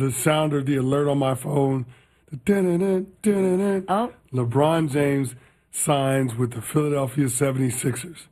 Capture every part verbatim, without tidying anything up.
the sound of the alert on my phone. Oh. LeBron James signs with the Philadelphia seventy-sixers.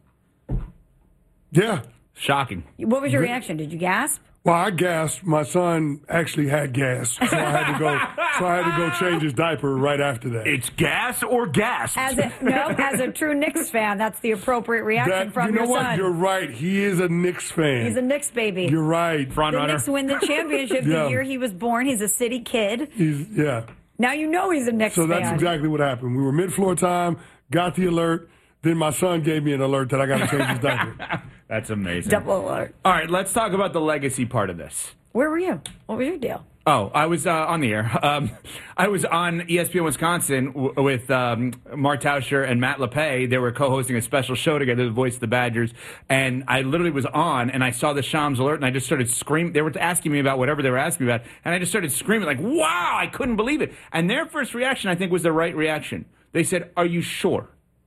Yeah. Shocking. What was your reaction? Did you gasp? Well, I gasped. My son actually had gas, so I had to go. So I had to go change his diaper right after that. It's gas or gasp. As a, no, as a true Knicks fan, that's the appropriate reaction That, from you know your what? son. You're right. He is a Knicks fan. He's a Knicks baby. You're right. Front the runner. Knicks win the championship Yeah. the year he was born. He's a city kid. He's yeah. Now you know he's a Knicks So fan. that's exactly what happened. We were mid-floor time, got the alert. Then my son gave me an alert that I got to change his diaper. That's amazing. Double alert. All right, let's talk about the legacy part of this. Where were you? What was your deal? Oh, I was uh, on the air. Um, I was on E S P N Wisconsin w- with um, Mark Tauscher and Matt LePay. They were co-hosting a special show together, The Voice of the Badgers. And I literally was on, and I saw the Shams alert, and I just started screaming. They were asking me about whatever they were asking me about, and I just started screaming like, wow, I couldn't believe it. And their first reaction, I think, was the right reaction. They said, are you sure?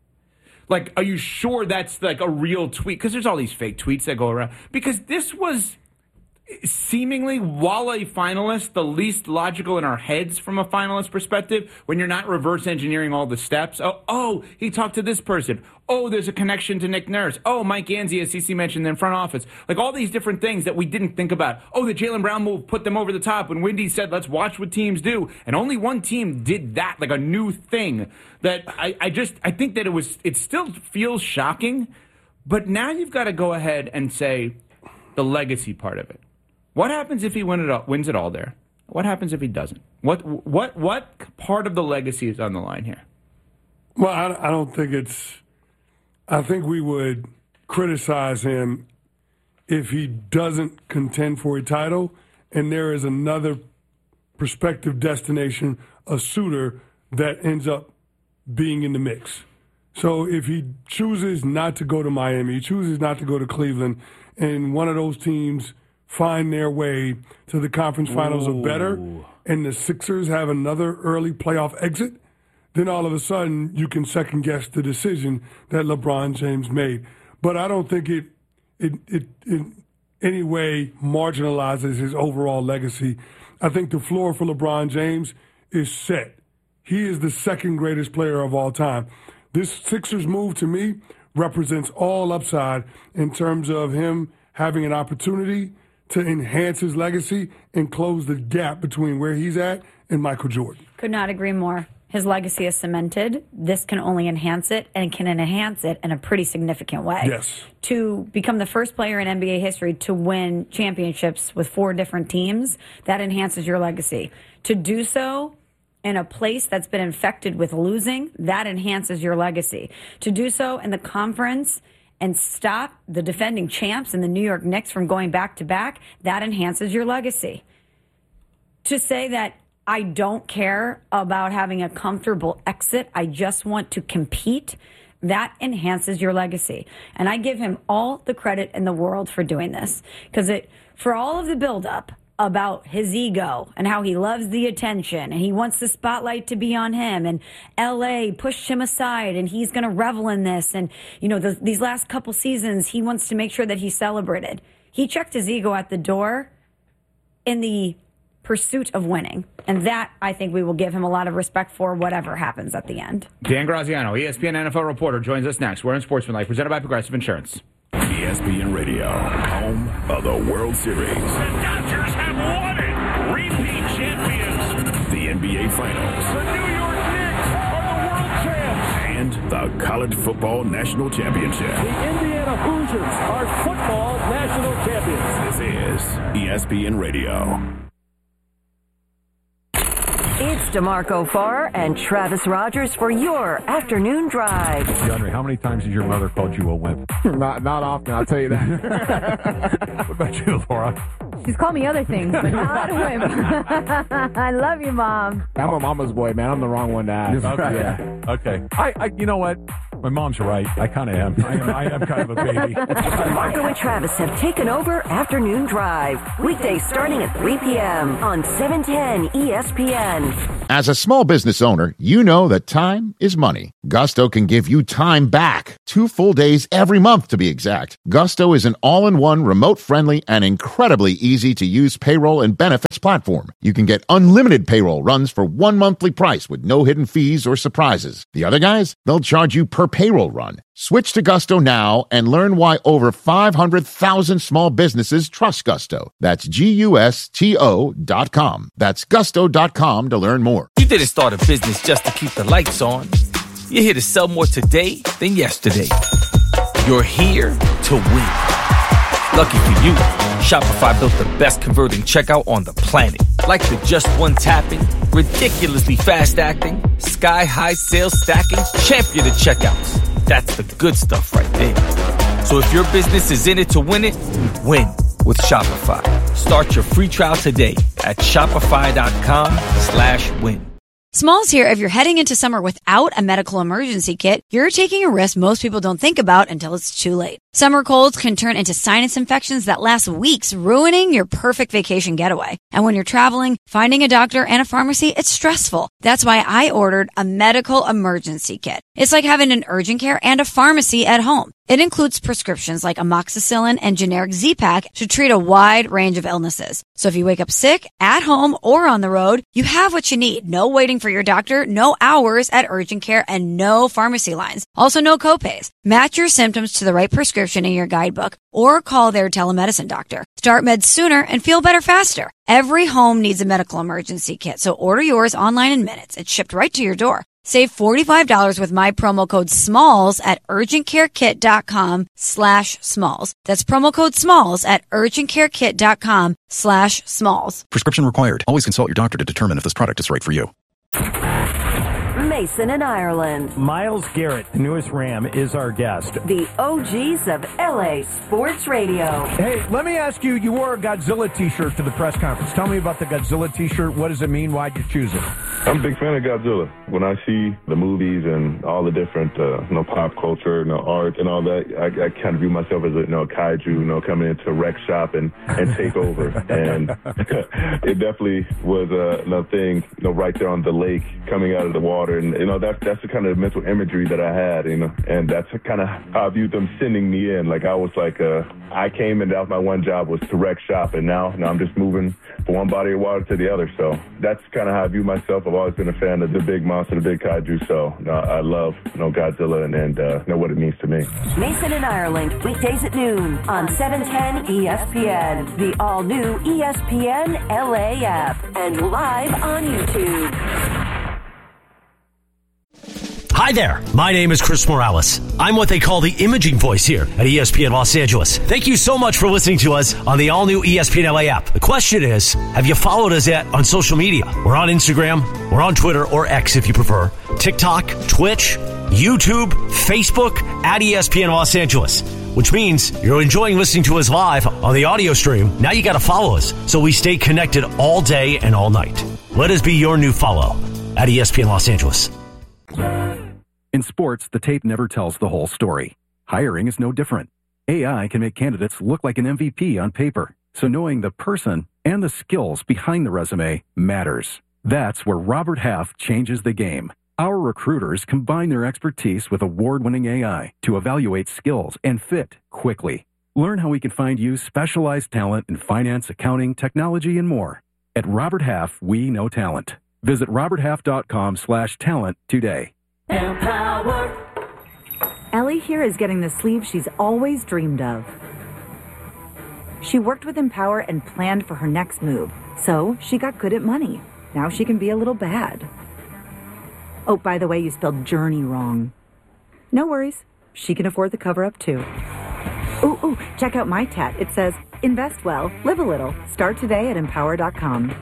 Like, are you sure that's like a real tweet? Because there's all these fake tweets that go around. Because this was seemingly, while a finalist, the least logical in our heads from a finalist perspective, when you're not reverse engineering all the steps. Oh, oh, he talked to this person. Oh, there's a connection to Nick Nurse. Oh, Mike Gansey, as Cece mentioned, in front office. Like all these different things that we didn't think about. Oh, the Jaylen Brown move put them over the top when Wendy said, let's watch what teams do. And only one team did that, like a new thing that I, I just, I think that it was, it still feels shocking. But now you've got to go ahead and say the legacy part of it. What happens if he win it all, wins it all there? What happens if he doesn't? What what what part of the legacy is on the line here? Well, I, I don't think it's. I think we would criticize him if he doesn't contend for a title, and there is another prospective destination, a suitor that ends up being in the mix. So if he chooses not to go to Miami, he chooses not to go to Cleveland, and one of those teams find their way to the conference finals or better, and the Sixers have another early playoff exit, then all of a sudden you can second-guess the decision that LeBron James made. But I don't think it, it, it in any way marginalizes his overall legacy. I think the floor for LeBron James is set. He is the second greatest player of all time. This Sixers move, to me, represents all upside in terms of him having an opportunity to enhance his legacy and close the gap between where he's at and Michael Jordan. Could not agree more. His legacy is cemented. This can only enhance it, and can enhance it in a pretty significant way. Yes. To become the first player in N B A history to win championships with four different teams, that enhances your legacy. To do so in a place that's been infected with losing, that enhances your legacy. To do so in the conference and stop the defending champs and the New York Knicks from going back to back, that enhances your legacy. To say that I don't care about having a comfortable exit, I just want to compete, that enhances your legacy. And I give him all the credit in the world for doing this, because it, for all of the buildup about his ego and how he loves the attention and he wants the spotlight to be on him, and L A pushed him aside and he's going to revel in this. And, you know, the, these last couple seasons, he wants to make sure that he's celebrated. He checked his ego at the door in the pursuit of winning. And that, I think, we will give him a lot of respect for, whatever happens at the end. Dan Graziano, E S P N N F L reporter, joins us next. We're in Sportsmanlike, presented by Progressive Insurance. E S P N Radio, home of the World Series. The Dodgers have won it. Repeat champions. The N B A Finals. The New York Knicks are the world champs. And the College Football National Championship. The Indiana Hoosiers are football national champions. This is E S P N Radio. It's DeMarco Farr and Travis Rogers for your afternoon drive. DeAndre, how many times has your mother called you a wimp? not, not often, I'll tell you that. What about you, Laura? She's called me other things, but not a wimp. I love you, Mom. I'm a mama's boy, man. I'm the wrong one to ask. Okay. Yeah. Okay. I, I, you know what? My mom's right. I kind of am. I am. I am kind of a baby. Marco and Travis have taken over Afternoon Drive. Weekdays starting at three p.m. on seven ten E S P N. As a small business owner, you know that time is money. Gusto can give you time back. Two full days every month, to be exact. Gusto is an all-in-one, remote-friendly, and incredibly easy-to-use payroll and benefits platform. You can get unlimited payroll runs for one monthly price with no hidden fees or surprises. The other guys, they'll charge you per payroll run. Switch to Gusto now and learn why over five hundred thousand small businesses trust Gusto. That's G U S T O dot com. That's gusto dot com to learn more. You didn't start a business just to keep the lights on. You're here to sell more today than yesterday. You're here to win. Lucky for you, Shopify built the best converting checkout on the planet. Like the just one tapping, ridiculously fast acting, sky-high sales stacking, champion of checkouts. That's the good stuff right there. So if your business is in it to win it, win with Shopify. Start your free trial today at shopify.com slash win. Smalls here. If you're heading into summer without a medical emergency kit, you're taking a risk most people don't think about until it's too late. Summer colds can turn into sinus infections that last weeks, ruining your perfect vacation getaway. And when you're traveling, finding a doctor and a pharmacy, it's stressful. That's why I ordered a medical emergency kit. It's like having an urgent care and a pharmacy at home. It includes prescriptions like amoxicillin and generic Z-Pak to treat a wide range of illnesses. So if you wake up sick, at home, or on the road, you have what you need. No waiting for your doctor, no hours at urgent care, and no pharmacy lines. Also, no copays. Match your symptoms to the right prescription in your guidebook or call their telemedicine doctor. Start meds sooner and feel better faster. Every home needs a medical emergency kit, so order yours online in minutes. It's shipped right to your door. Save forty-five dollars with my promo code SMALLS at urgentcarekit.com slash smalls. That's promo code SMALLS at urgentcarekit.com slash smalls. Prescription required. Always consult your doctor to determine if this product is right for you. Mason in Ireland. Myles Garrett, the newest Ram, is our guest. The O Gs of L A Sports Radio. Hey, let me ask you, you wore a Godzilla t-shirt to the press conference. Tell me about the Godzilla t-shirt. What does it mean? Why'd you choose it? I'm a big fan of Godzilla. When I see the movies and all the different, uh, you know, pop culture, you know, art and all that, I, I kind of view myself as a, you know, kaiju, you know, coming into a wreck shop and, and take over. And it definitely was uh, another thing, you know, right there on the lake, coming out of the water. And, you know, that's, that's the kind of mental imagery that I had, you know, and that's kind of how I viewed them sending me in. Like, I was like, uh, I came and that was my one job was to wreck shop. And now, now I'm just moving from one body of water to the other. So that's kind of how I view myself. I've always been a fan of the big monster, the big kaiju. So uh, I love, you know, Godzilla and, and uh, know what it means to me. Mason in Ireland, weekdays at noon on seven ten E S P N, the all-new E S P N L A app, and live on YouTube. Hi there, my name is Chris Morales. I'm what they call the imaging voice here at E S P N Los Angeles. Thank you so much for listening to us on the all-new E S P N L A app. The question is, have you followed us yet on social media? We're on Instagram, we're on Twitter, or X if you prefer, TikTok, Twitch, YouTube, Facebook, at E S P N Los Angeles. Which means you're enjoying listening to us live on the audio stream. Now you got to follow us so we stay connected all day and all night. Let us be your new follow at E S P N Los Angeles. In sports, the tape never tells the whole story. Hiring is no different. A I can make candidates look like an M V P on paper, so knowing the person and the skills behind the resume matters. That's where Robert Half changes the game. Our recruiters combine their expertise with award-winning A I to evaluate skills and fit quickly. Learn how we can find you specialized talent in finance, accounting, technology, and more. At Robert Half, we know talent. Visit roberthalf.com slash talent today. Empower. Ellie here is getting the sleeve she's always dreamed of. She worked with Empower and planned for her next move, so she got good at money. Now she can be a little bad. Oh, by the way, you spelled journey wrong. No worries. She can afford the cover-up, too. Ooh, ooh, check out my tat. It says, invest well, live a little. Start today at empower dot com.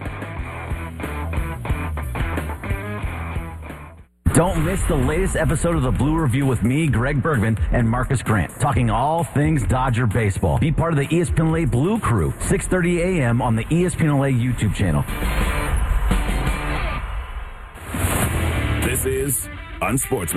Don't miss the latest episode of the Blue Review with me, Greg Bergman, and Marcus Grant, talking all things Dodger baseball. Be part of the E S P N L A Blue Crew, six thirty a.m. on the E S P N L A YouTube channel. This is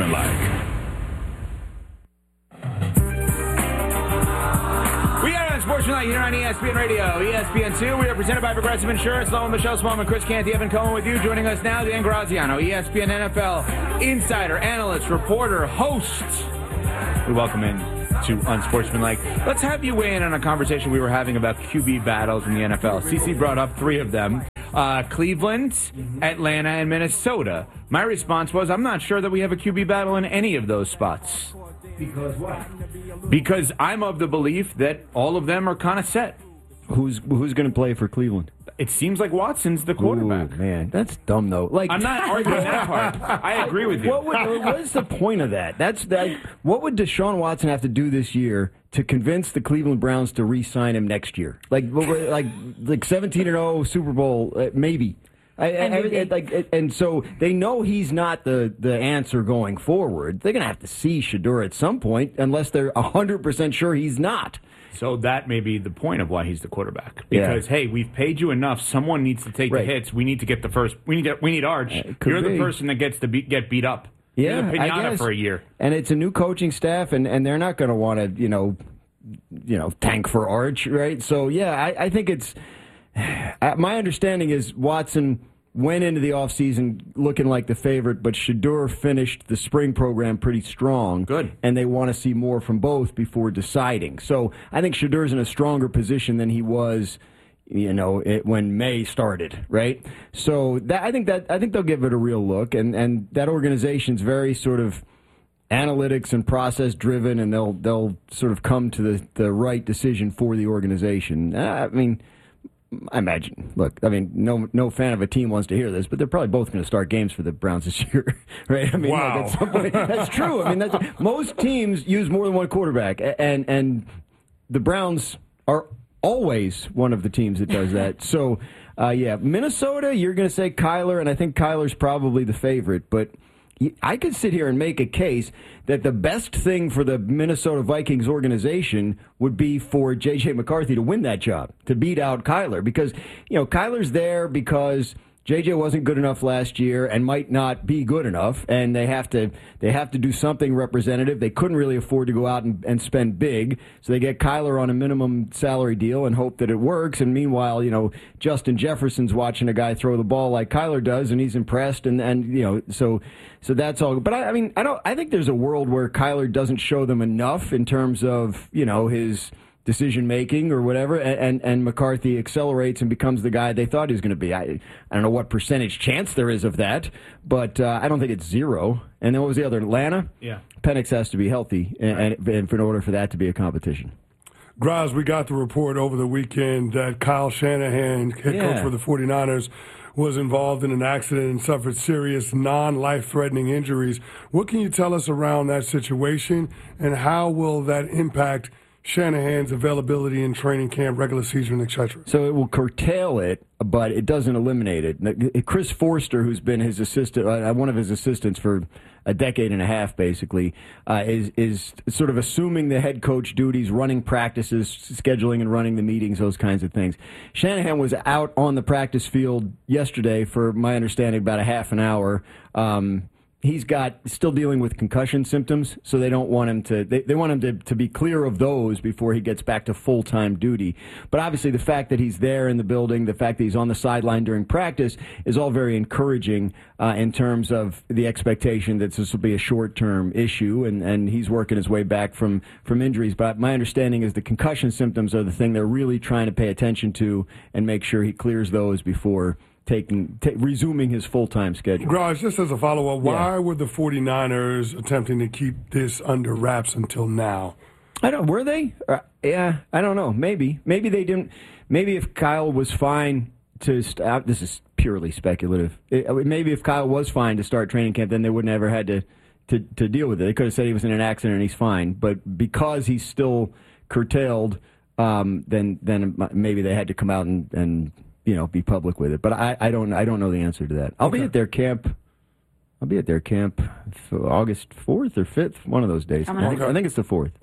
Unsportsmanlike. We are Unsportsmanlike here on E S P N Radio, E S P N two. We are presented by Progressive Insurance. Lowen, Michelle Smallman, Chris Canty, Evan Cohen with you. Joining us now, Dan Graziano, E S P N N F L insider, analyst, reporter, host. We welcome in to Unsportsmanlike. Let's have you weigh in on a conversation we were having about Q B battles in the N F L. C C brought up three of them. Uh, Cleveland, Atlanta, and Minnesota. My response was, I'm not sure that we have a Q B battle in any of those spots. Because what? Because I'm of the belief that all of them are kind of set. Who's who's going to play for Cleveland? It seems like Watson's the quarterback. Ooh, man, that's dumb though. Like I'm not arguing that part. I agree with you. What, would, what is the point of that? That's that. What would Deshaun Watson have to do this year to convince the Cleveland Browns to re-sign him next year? Like like like seventeen and oh Super Bowl uh, maybe. I, I, I, like, and so they know he's not the, the answer going forward. They're going to have to see Shedeur at some point, unless they're one hundred percent sure he's not. So that may be the point of why he's the quarterback. Because, yeah. hey, we've paid you enough. Someone needs to take right. the hits. We need to get the first. We need to, we need Arch. Uh, You're be. the person that gets to be, get beat up. Yeah, You're the pinata for a year. And it's a new coaching staff, and, and they're not going to want to, you know, you know, tank for Arch, right? So, yeah, I, I think it's... My understanding is Watson went into the offseason looking like the favorite, but Shedeur finished the spring program pretty strong. Good. And they want to see more from both before deciding. So I think Shedeur's in a stronger position than he was, you know, it, when May started, right? So that, I think that I think they'll give it a real look, and, and that organization's very sort of analytics and process driven, and they'll they'll sort of come to the, the right decision for the organization. I mean, I imagine. Look, I mean, no no fan of a team wants to hear this, but they're probably both going to start games for the Browns this year, right? I mean, wow. like at some point, that's true. I mean, that's, most teams use more than one quarterback, and and the Browns are always one of the teams that does that. So, uh, yeah, Minnesota, you're going to say Kyler, and I think Kyler's probably the favorite, but I could sit here and make a case that the best thing for the Minnesota Vikings organization would be for J J McCarthy to win that job, to beat out Kyler. Because, you know, Kyler's there because J J wasn't good enough last year and might not be good enough, and they have to they have to do something representative. They couldn't really afford to go out and, and spend big, so they get Kyler on a minimum salary deal and hope that it works. And meanwhile, you know, Justin Jefferson's watching a guy throw the ball like Kyler does, and he's impressed. And, and you know, so so that's all. But I, I mean, I don't. I think there's a world where Kyler doesn't show them enough in terms of, you know, his decision making or whatever, and, and and McCarthy accelerates and becomes the guy they thought he was going to be. I I don't know what percentage chance there is of that, but uh, I don't think it's zero. And then what was the other? Atlanta? Yeah. Penix has to be healthy, and, and, and for in order for that to be a competition. Graz, we got the report over the weekend that Kyle Shanahan, head Yeah. coach for the 49ers, was involved in an accident and suffered serious non-life-threatening injuries. What can you tell us around that situation, and how will that impact Shanahan's availability in training camp, regular season, et cetera? So it will curtail it, but it doesn't eliminate it. Chris Forster, who's been his assistant, uh, one of his assistants for a decade and a half, basically, uh, is is sort of assuming the head coach duties, running practices, scheduling and running the meetings, those kinds of things. Shanahan was out on the practice field yesterday for, my understanding, about a half an hour. Um, He's got still dealing with concussion symptoms, so they don't want him to. They, they want him to, to be clear of those before he gets back to full time duty. But obviously, the fact that he's there in the building, the fact that he's on the sideline during practice, is all very encouraging uh, in terms of the expectation that this will be a short term issue, and, and he's working his way back from from injuries. But my understanding is the concussion symptoms are the thing they're really trying to pay attention to and make sure he clears those before taking t- resuming his full-time schedule. Graz, just as a follow-up, why yeah. were the 49ers attempting to keep this under wraps until now? I don't. Were they? Uh, yeah, I don't know. Maybe. Maybe they didn't. Maybe if Kyle was fine to start, this is purely speculative. It, maybe if Kyle was fine to start training camp, then they wouldn't ever had to, to, to deal with it. They could have said he was in an accident and he's fine. But because he's still curtailed, um, then then maybe they had to come out and, and you know, be public with it. But I, I don't I don't know the answer to that. I'll okay. be at their camp. I'll be at their camp for August fourth or fifth, one of those days. I think, I think it's the fourth. Okay.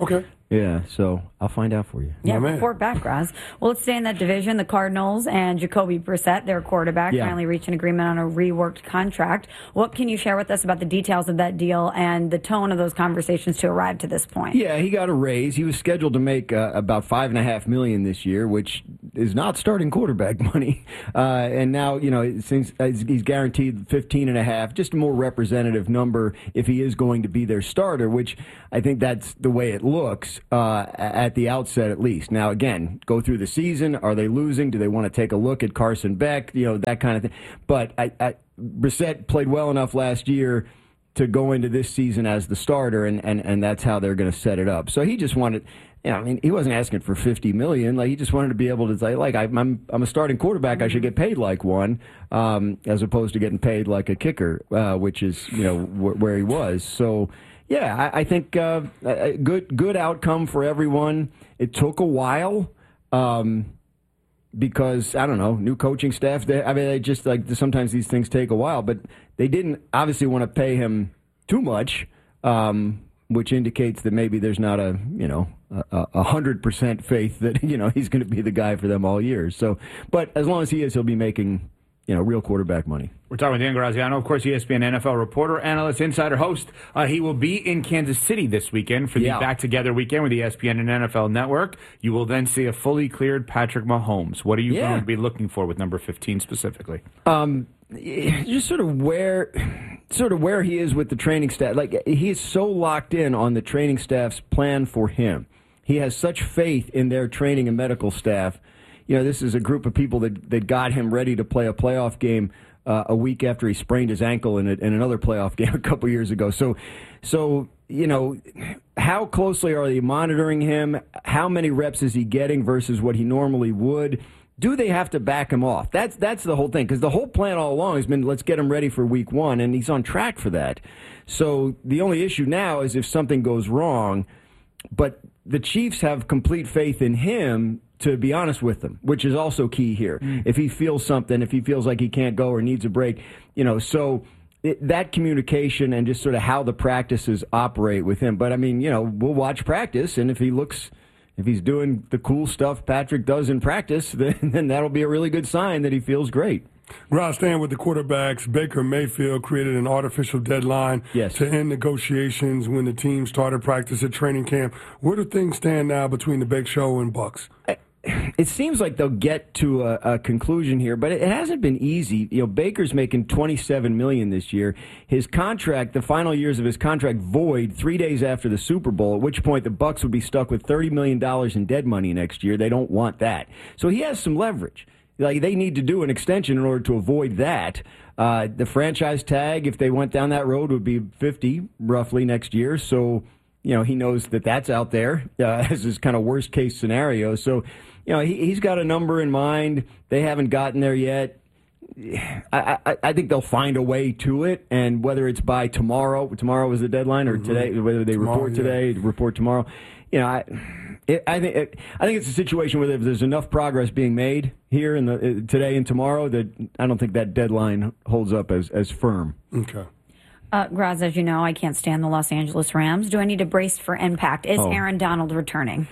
Yeah, so I'll find out for you. Yeah, report back, Roz. Well, let's stay in that division. The Cardinals and Jacoby Brissett, their quarterback, Yeah. finally reached an agreement on a reworked contract. What can you share with us about the details of that deal and the tone of those conversations to arrive to this point? Yeah, he got a raise. He was scheduled to make uh, about five and a half million this year, which is not starting quarterback money. Uh, and now, you know, it seems uh, he's guaranteed fifteen and a half, just a more representative number if he is going to be their starter, which I think that's the way it looks uh, at the outset, at least. Now, again, go through the season. Are they losing? Do they want to take a look at Carson Beck? You know, that kind of thing. But I, I, Brissett played well enough last year to go into this season as the starter, and, and, and that's how they're going to set it up. So he just wanted, you know, I mean, he wasn't asking for fifty million dollars. Like, he just wanted to be able to say, like, I'm I'm a starting quarterback. I should get paid like one, um, as opposed to getting paid like a kicker, uh, which is, you know, wh- where he was. So, yeah, I, I think uh, a good good outcome for everyone. It took a while. Um, Because, I don't know, new coaching staff, they, I mean, they just, like, sometimes these things take a while, but they didn't obviously want to pay him too much, um, which indicates that maybe there's not a, you know, a, a hundred percent faith that, you know, he's going to be the guy for them all year. So, but as long as he is, he'll be making, you know, real quarterback money. We're talking with Dan Graziano, of course, E S P N N F L reporter, analyst, insider, host. Uh, he will be in Kansas City this weekend for the Yeah. Back Together weekend with E S P N and N F L Network. You will then see a fully cleared Patrick Mahomes. What are you Yeah. going to be looking for with number fifteen specifically? Um, just sort of where, sort of where he is with the training staff. Like, he is so locked in on the training staff's plan for him. He has such faith in their training and medical staff. You know, this is a group of people that, that got him ready to play a playoff game uh, a week after he sprained his ankle in, a, in another playoff game a couple years ago. So, so you know, how closely are they monitoring him? How many reps is he getting versus what he normally would? Do they have to back him off? That's that's the whole thing, because the whole plan all along has been, let's get him ready for week one, and he's on track for that. So the only issue now is if something goes wrong, but the Chiefs have complete faith in him, to be honest with them, which is also key here. Mm. If he feels something, if he feels like he can't go or needs a break, you know, so it, that communication and just sort of how the practices operate with him. But, I mean, you know, we'll watch practice, and if he looks, if he's doing the cool stuff Patrick does in practice, then, then that'll be a really good sign that he feels great. Ross, staying with the quarterbacks, Baker Mayfield created an artificial deadline yes. to end negotiations when the team started practice at training camp. Where do things stand now between the Big Show and Bucks? It seems like they'll get to a, a conclusion here, but it, it hasn't been easy. You know, Baker's making twenty-seven million dollars this year. His contract, the final years of his contract, void three days after the Super Bowl, at which point the Bucks would be stuck with thirty million dollars in dead money next year. They don't want that. So he has some leverage. Like, they need to do an extension in order to avoid that. Uh, the franchise tag, if they went down that road, would be fifty roughly next year. So, you know, he knows that that's out there uh, as his kind of worst case scenario. So, you know, he, he's got a number in mind. They haven't gotten there yet. I, I, I think they'll find a way to it, and whether it's by tomorrow, tomorrow is the deadline, or mm-hmm. today, whether they tomorrow, report today, yeah. report tomorrow. You know, I, it, I think it, I think it's a situation where if there's enough progress being made here in the uh, today and tomorrow, that I don't think that deadline holds up as as firm. Okay. Uh, Graz, as you know, I can't stand the Los Angeles Rams. Do I need to brace for impact? Is oh. Aaron Donald returning?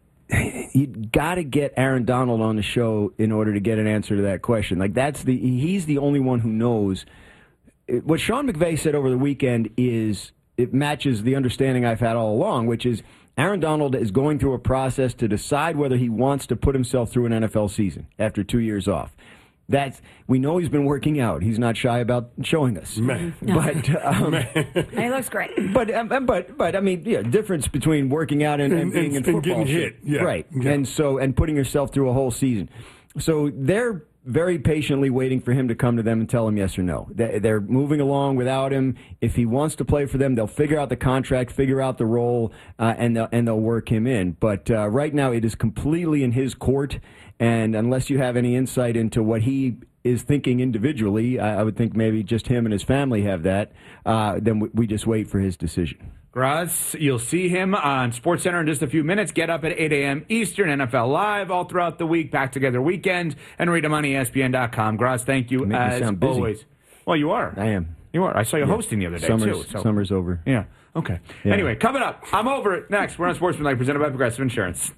You got to get Aaron Donald on the show in order to get an answer to that question. Like, that's the he's the only one who knows. What Sean McVay said over the weekend is it matches the understanding I've had all along, which is Aaron Donald is going through a process to decide whether he wants to put himself through an N F L season after two years off. That's we know he's been working out. He's not shy about showing us. Man. But um, Man. He looks great. But um, but but I mean, yeah, difference between working out and, and, and being and, in and football, getting hit, yeah. right? Yeah. And so and putting yourself through a whole season. So they're very patiently waiting for him to come to them and tell him yes or no. They're moving along without him. If he wants to play for them, they'll figure out the contract, figure out the role, uh, and they'll, and they'll work him in. But uh, right now, it is completely in his court. And unless you have any insight into what he is thinking individually, I, I would think maybe just him and his family have that. Uh, then we, we just wait for his decision. Graz, you'll see him on SportsCenter in just a few minutes. Get up at eight a.m. Eastern, N F L Live all throughout the week, Back Together weekend, and read him on E S P N dot com. Graz, thank you Make as me sound busy. always. Well, you are. I am. You are. I saw you Yeah. hosting the other day, Summer's, too. So. Summer's over. Yeah. Okay. Yeah. Anyway, coming up, I'm over it. Next, we're on Sportsmanlike, presented by Progressive Insurance.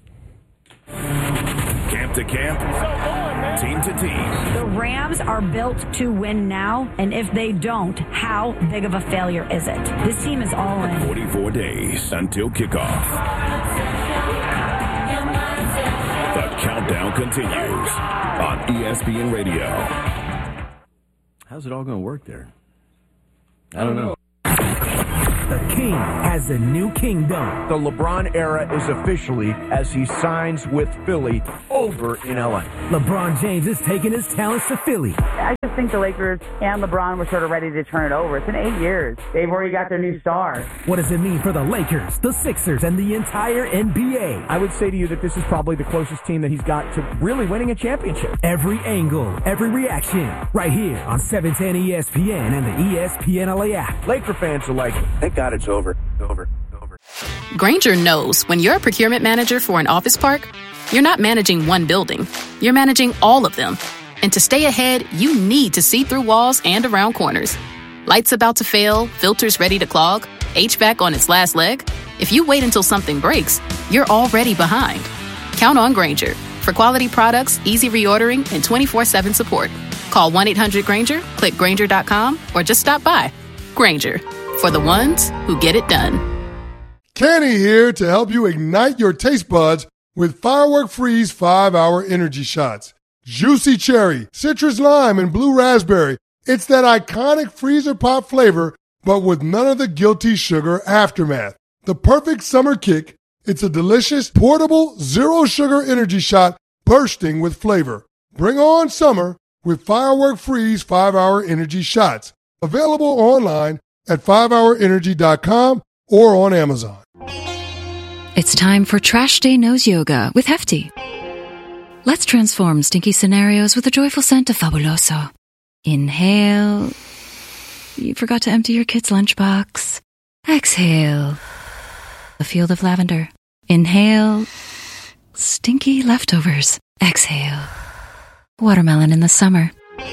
Camp to camp, team to team. The Rams are built to win now, and if they don't, how big of a failure is it? This team is all in. forty-four days until kickoff. The countdown continues on E S P N Radio. How's it all going to work there? I don't know. The king has a new kingdom. The LeBron era is officially as he signs with Philly over in L A. LeBron James is taking his talents to Philly. I just think the Lakers and LeBron were sort of ready to turn it over. It's been eight years. They've already got their new star. What does it mean for the Lakers, the Sixers, and the entire N B A? I would say to you that this is probably the closest team that he's got to really winning a championship. Every angle, every reaction, right here on seven ten E S P N and the E S P N L A app. Laker fans are like, thank God it's over, over, over. Grainger knows when you're a procurement manager for an office park, you're not managing one building, you're managing all of them. And to stay ahead, you need to see through walls and around corners. Lights about to fail, filters ready to clog, H V A C on its last leg. If you wait until something breaks, you're already behind. Count on Grainger for quality products, easy reordering, and twenty-four seven support. Call one eight hundred Grainger, click Grainger dot com, or just stop by. Grainger, for the ones who get it done. Kenny here to help you ignite your taste buds with Firework Freeze five hour energy shots. Juicy cherry, citrus lime, and blue raspberry. It's that iconic freezer pop flavor, but with none of the guilty sugar aftermath. The perfect summer kick. It's a delicious, portable, zero sugar energy shot bursting with flavor. Bring on summer with Firework Freeze five hour energy shots. Available online at five hour energy dot com or on Amazon. It's time for Trash Day Nose Yoga with Hefty. Let's transform stinky scenarios with a joyful scent of Fabuloso. Inhale. You forgot to empty your kid's lunchbox. Exhale. A field of lavender. Inhale. Stinky leftovers. Exhale. Watermelon in the summer.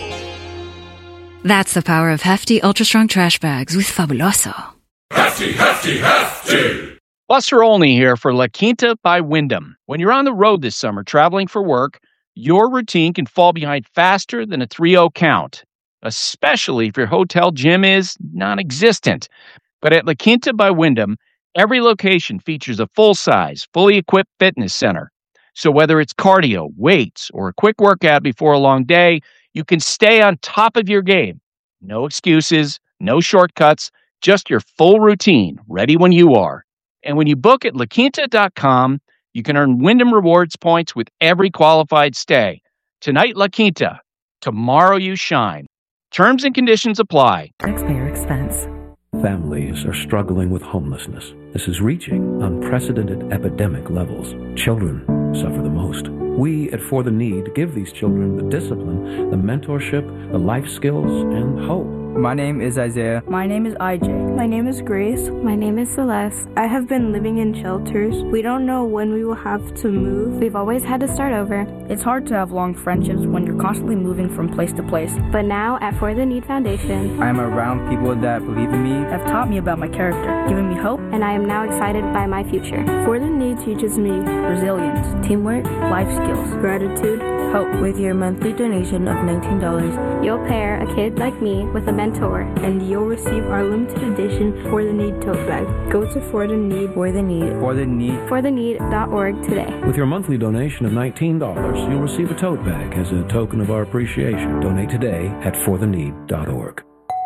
That's the power of Hefty Ultra Strong Trash Bags with Fabuloso. Hefty, hefty, hefty! Buster Olney here for La Quinta by Wyndham. When you're on the road this summer traveling for work, your routine can fall behind faster than a three oh count, especially if your hotel gym is non-existent. But at La Quinta by Wyndham, every location features a full-size, fully equipped fitness center. So whether it's cardio, weights, or a quick workout before a long day, you can stay on top of your game. No excuses, no shortcuts, just your full routine, ready when you are. And when you book at La Quinta dot com, you can earn Wyndham Rewards points with every qualified stay. Tonight, La Quinta. Tomorrow, you shine. Terms and conditions apply. Taxpayer expense. Families are struggling with homelessness. This is reaching unprecedented epidemic levels. Children suffer the most. We at For the Need give these children the discipline, the mentorship, the life skills, and hope. My name is Isaiah. My name is I J. My name is Grace. My name is Celeste. I have been living in shelters. We don't know when we will have to move. We've always had to start over. It's hard to have long friendships when you're constantly moving from place to place. But now at For the Need Foundation, I am around people that believe in me, have taught me about my character, given me hope, and I am now excited by my future. For the Need teaches me resilience, teamwork, life skills, gratitude, hope. With your monthly donation of nineteen dollars, you'll pair a kid like me with a mentor, and you'll receive our limited edition For the Need tote bag. Go to For the Need, For the Need, For the Need, For the Need dot org today. With your monthly donation of nineteen dollars, you'll receive a tote bag as a token of our appreciation. Donate today at For the Need dot org.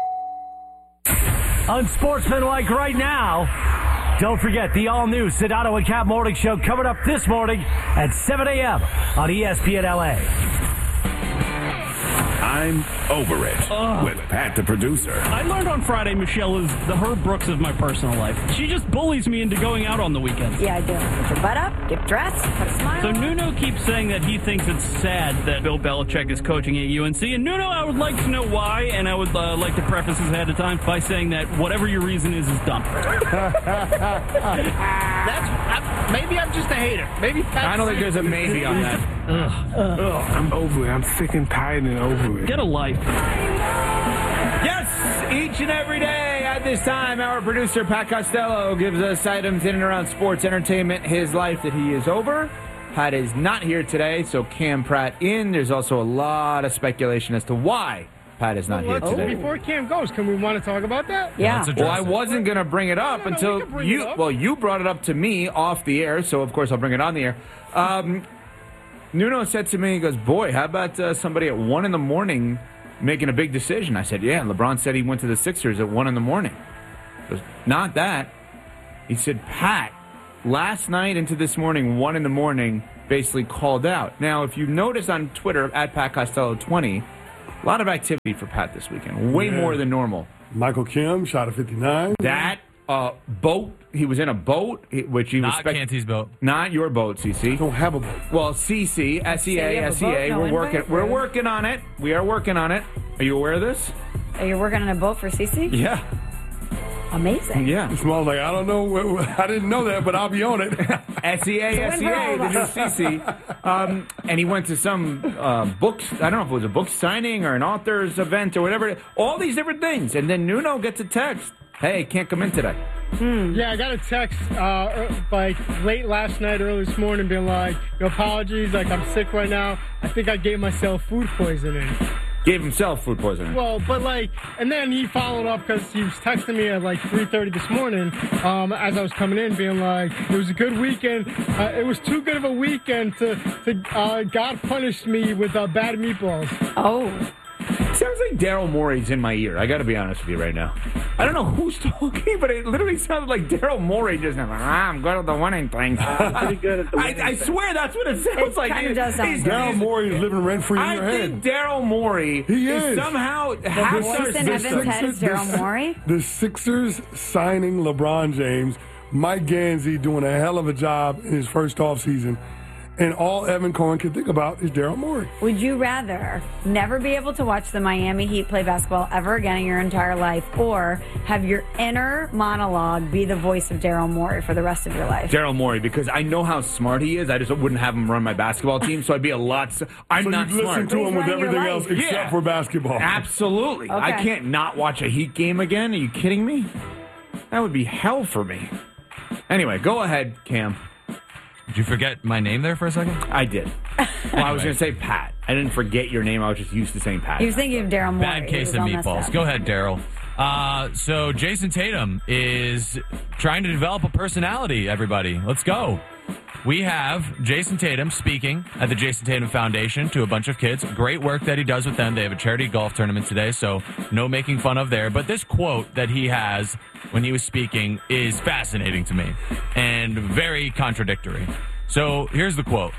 Unsportsmanlike right now. Don't forget the all-new Sedano and Cap Morning Show coming up this morning at seven a.m. on E S P N L A. I'm over it Ugh. with Pat the producer. I learned on Friday Michelle is the Herb Brooks of my personal life. She just bullies me into going out on the weekends. Yeah, I do. Put your butt up, get dressed, put a smile. So Nuno keeps saying that he thinks it's sad that Bill Belichick is coaching at U N C. And Nuno, I would like to know why, and I would uh, like to preface this ahead of time by saying that whatever your reason is, is dumb. That's I, maybe I'm just a hater. Maybe Pat's I don't think there's a maybe on that. Ugh. Ugh. I'm over it. I'm sick and tired and over it. Get a life. Yes, Each and every day at this time, our producer, Pat Costello, gives us items in and around sports, entertainment, his life that he is over. Pat is not here today, so Cam Pratt in. There's also a lot of speculation as to why Pat is not well, here today. Before Cam goes, can we want to talk about that? Yeah. Well, I wasn't going to bring it up no, no, until we you. it up. Well, you brought it up to me off the air, so of course I'll bring it on the air. Um, Nuno said to me, he goes, "Boy, how about uh, somebody at one in the morning making a big decision?" I said, "Yeah." LeBron said he went to the Sixers at one in the morning. He goes, "Not that." He said, "Pat, last night into this morning, one in the morning, basically called out." Now, if you notice on Twitter at Pat Costello twenty, a lot of activity for Pat this weekend, way Yeah. more than normal. Michael Kim shot a fifty-nine. That uh, boat, he was in a boat, he- which he Not respect- Canty's boat. Not your boat, C C. Don't have a boat. Well, C C, S E So you A, have a S E A, boat, no we're working. invite? We're working on it. We are working on it. Are you aware of this? Are you working on a boat for Cece? Yeah. Amazing. Yeah. Smalls like, I don't know. I didn't know that, but I'll be on it. S E A, S E A, the new C C. Um, and he went to some uh, books. I don't know if it was a book signing or an author's event or whatever. All these different things. And then Nuno gets a text. Hey, can't come in today. Hmm. Yeah, I got a text uh, like late last night, early this morning, being like, "Your apologies, like I'm sick right now. I think I gave myself food poisoning." Gave himself food poisoning. Well, but like, and then he followed up because he was texting me at like three thirty this morning um, as I was coming in, being like, "It was a good weekend. Uh, it was too good of a weekend to, to uh, God punished me with uh, bad meatballs." Oh. Sounds like Daryl Morey's in my ear. I got to be honest with you right now. I don't know who's talking, but it literally sounded like Daryl Morey just now. Ah, I'm good at the winning thing. Pretty good at the I, I swear that's what it sounds It like. kinda does sound He's- good. Daryl he's- Morey is living rent free in I your think head. Daryl Morey He is is. somehow The half voice our in system. Evan's head is Daryl Morey? The Sixers signing LeBron James, Mike Gansey doing a hell of a job in his first offseason, and all Evan Cohen can think about is Daryl Morey. Would you rather never be able to watch the Miami Heat play basketball ever again in your entire life, or have your inner monologue be the voice of Daryl Morey for the rest of your life? Daryl Morey, because I know how smart he is. I just wouldn't have him run my basketball team, so I'd be a lot. s- I'm So not you'd listen smart. to him with running your everything life. else except Yeah. for basketball. Absolutely. I Okay. can't not watch a Heat game again. Are you kidding me? That would be hell for me. Anyway, go ahead, Cam. Did you forget my name there for a second? I did. Well, I was going to say Pat. I didn't forget your name. I was just used to saying Pat. He was thinking of Daryl Morey. Bad He case was of all messed meatballs. up. Go ahead, Daryl. Uh, so Jason Tatum is trying to develop a personality, everybody. Let's go. We have Jason Tatum speaking at the Jason Tatum Foundation to a bunch of kids. Great work that he does with them. They have a charity golf tournament today, so no making fun of there. But this quote that he has when he was speaking is fascinating to me and very contradictory. So here's the quote.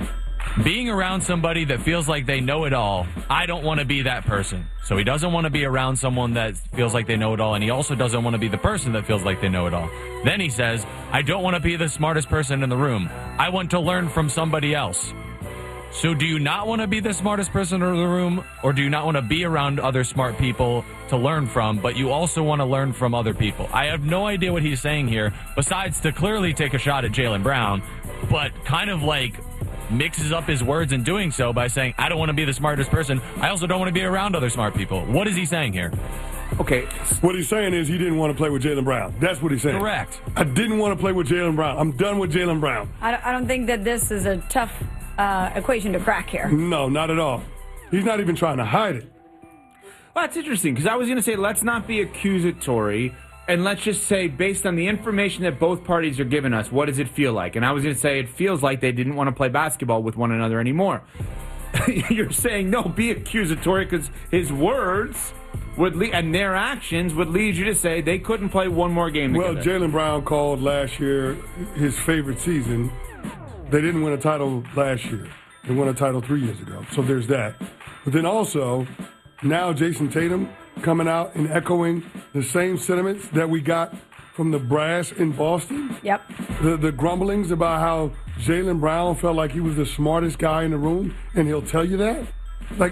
Being around somebody that feels like they know it all, I don't want to be that person. So he doesn't want to be around someone that feels like they know it all, and he also doesn't want to be the person that feels like they know it all. Then he says, I don't want to be the smartest person in the room. I want to learn from somebody else. So do you not want to be the smartest person in the room, or do you not want to be around other smart people to learn from, but you also want to learn from other people? I have no idea what he's saying here, besides to clearly take a shot at Jaylen Brown, but kind of like mixes up his words in doing so by saying, I don't want to be the smartest person. I also don't want to be around other smart people. What is he saying here? Okay. What he's saying is he didn't want to play with Jaylen Brown. That's what he's saying. Correct. I didn't want to play with Jaylen Brown. I'm done with Jaylen Brown. I don't, I don't think that this is a tough uh, equation to crack here. No, not at all. He's not even trying to hide it. Well, that's interesting, because I was going to say, let's not be accusatory, and let's just say, based on the information that both parties are giving us, what does it feel like? And I was going to say, it feels like they didn't want to play basketball with one another anymore. You're saying, no, be accusatory, because his words would lead, and their actions would lead you to say they couldn't play one more game Well, together. Jaylen Brown called last year his favorite season. They didn't win a title last year. They won a title three years ago. So there's that. But then also, now Jason Tatum coming out and echoing the same sentiments that we got from the brass in Boston. Yep. The the grumblings about how Jaylen Brown felt like he was the smartest guy in the room, and he'll tell you that. Like,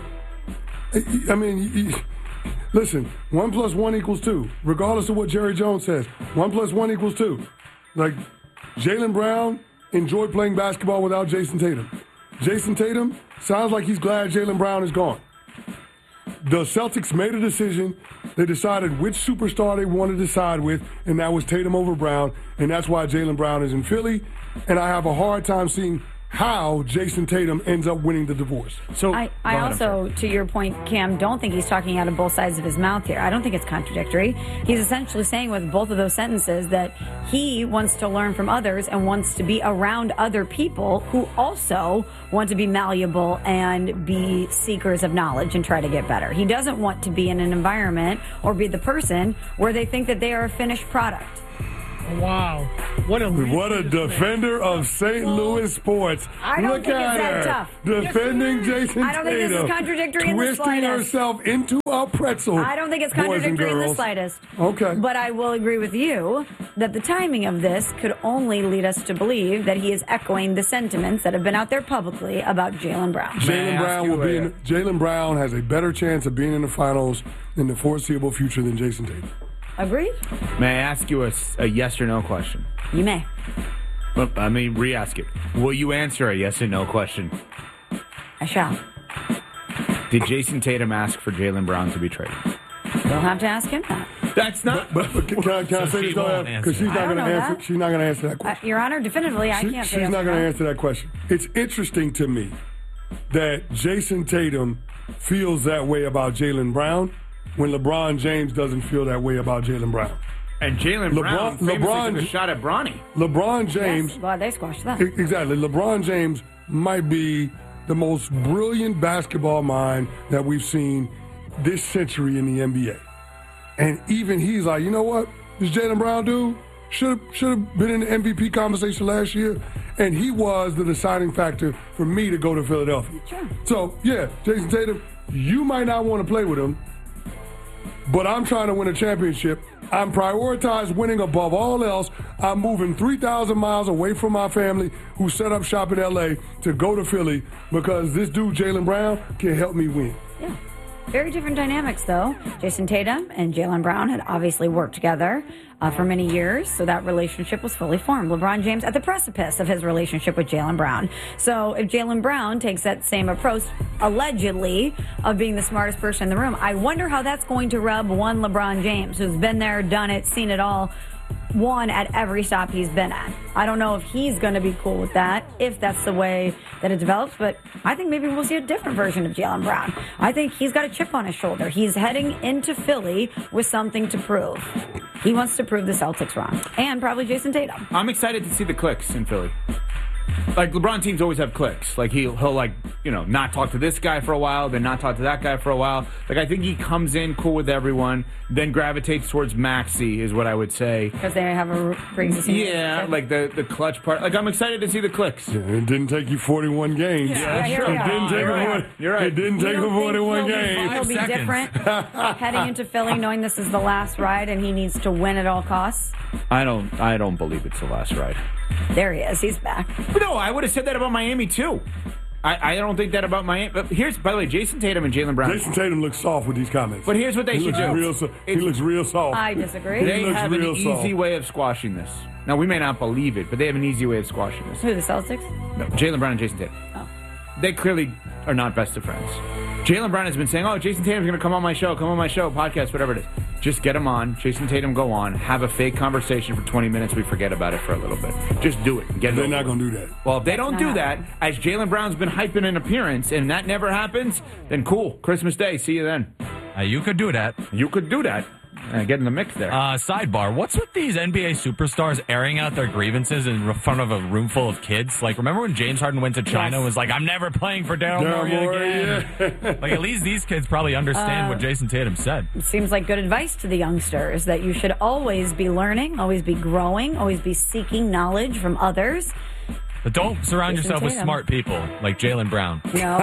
I mean, he, listen, one plus one equals two, regardless of what Jerry Jones says. One plus one equals two. Like, Jaylen Brown enjoyed playing basketball without Jason Tatum. Jason Tatum sounds like he's glad Jaylen Brown is gone. the Celtics made a decision. They decided which superstar they wanted to side with, and that was Tatum over Brown, and that's why Jaylen Brown is in Philly. And I have a hard time seeing how Jason Tatum ends up winning the divorce. So I, I also, to your point, Cam, don't think he's talking out of both sides of his mouth here. I don't think it's contradictory. He's essentially saying with both of those sentences that he wants to learn from others and wants to be around other people who also want to be malleable and be seekers of knowledge and try to get better. He doesn't want to be in an environment or be the person where they think that they are a finished product. Wow. What a what a defender of Saint Louis sports. I don't Look think at it's that her. tough. Defending Jason I don't think Tatum. this is contradictory in the Twisting slightest. herself into a pretzel. I don't think it's boys and contradictory in the girls. slightest. Okay. But I will agree with you that the timing of this could only lead us to believe that he is echoing the sentiments that have been out there publicly about Jaylen Brown. Jaylen Brown will be in, Jaylen Brown has a better chance of being in the finals in the foreseeable future than Jason Tatum. Agreed? May I ask you a, a yes or no question? You may. Well, I mean, re-ask it. Will you answer a yes or no question? I shall. Did Jason Tatum ask for Jaylen Brown to be traded? You'll have to ask him that. That's not. But, but can, I, can I say this? Because she's not I don't going to know answer. that. She's not going to answer that question. Uh, Your Honor, definitively, I She- can't say she's yes not or going to no. answer that question. It's interesting to me that Jason Tatum feels that way about Jaylen Brown when LeBron James doesn't feel that way about Jaylen Brown. And Jaylen Brown famously LeBron, took a shot at Bronny. LeBron James. Yes, glad they squashed that. E- Exactly. LeBron James might be the most brilliant basketball mind that we've seen this century in the N B A. And even he's like, you know what? This Jaylen Brown dude should have should have been in the M V P conversation last year. And he was the deciding factor for me to go to Philadelphia. Sure. So, yeah, Jason Tatum, you might not want to play with him, but I'm trying to win a championship. I'm prioritized winning above all else. I'm moving three thousand miles away from my family who set up shop in L A to go to Philly because this dude, Jaylen Brown, can help me win. Yeah. Very different dynamics, though. Jason Tatum and Jaylen Brown had obviously worked together uh, for many years, so that relationship was fully formed. LeBron James at the precipice of his relationship with Jaylen Brown. So if Jaylen Brown takes that same approach, allegedly, of being the smartest person in the room, I wonder how that's going to rub one LeBron James, who's been there, done it, seen it all, won at every stop he's been at. I don't know if he's going to be cool with that, if that's the way that it develops, but I think maybe we'll see a different version of Jaylen Brown. I think he's got a chip on his shoulder. He's heading into Philly with something to prove. He wants to prove the Celtics wrong, and probably Jason Tatum. I'm excited to see the clicks in Philly. Like, LeBron teams always have clicks. Like, he'll, he'll like, you know, not talk to this guy for a while, then not talk to that guy for a while. Like, I think he comes in cool with everyone, then gravitates towards Maxey, is what I would say. Because they have a pre-existing Yeah, like the, the clutch part. Like, I'm excited to see the clicks. Yeah, it didn't take you forty-one games. Yeah, here it we are. didn't take You're him right. one- You're right. It didn't You take him don't think forty-one he'll be- games. He'll be different heading into Philly, knowing this is the last ride and he needs to win at all costs. I don't I don't believe it's the last ride. There he is. He's back. But no, I would have said that about Miami, too. I, I don't think that about Miami. But here's, by the way, Jason Tatum and Jaylen Brown. Jason Tatum looks soft with these comments. But here's what they he should looks do. Real, so- he looks real soft. I disagree. They He looks have an real easy soft. way of squashing this. Now, we may not believe it, but they have an easy way of squashing this. Who, the Celtics? No, Jaylen Brown and Jason Tatum. Oh. They clearly are not best of friends. Jaylen Brown has been saying, oh, Jason Tatum's going to come on my show, come on my show, podcast, whatever it is. Just get him on. Jason Tatum, go on. Have a fake conversation for twenty minutes. We forget about it for a little bit. Just do it. Get it They're over not with. going to do that. Well, if they That's don't not do that, happening. as Jaylen Brown's been hyping an appearance, and that never happens, then cool. Christmas Day. See you then. Uh, you could do that. You could do that. Uh, get in the mix there. Uh, sidebar, what's with these N B A superstars airing out their grievances in front of a room full of kids? Like, remember when James Harden went to China Yes. and was like, I'm never playing for Daryl Daryl Morey Morey, again? Like, at least these kids probably understand Uh, what Jason Tatum said. It seems like good advice to the youngsters that you should always be learning, always be growing, always be seeking knowledge from others. But don't surround Jason yourself with Tatum. smart people like Jaylen Brown.